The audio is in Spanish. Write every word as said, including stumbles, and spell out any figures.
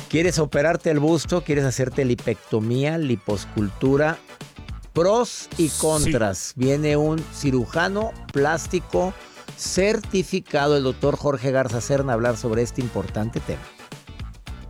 ¿Quieres operarte el busto? ¿Quieres hacerte lipectomía, liposcultura? Pros y contras. Sí. Viene un cirujano plástico certificado, el doctor Jorge Garza Serna, a hablar sobre este importante tema.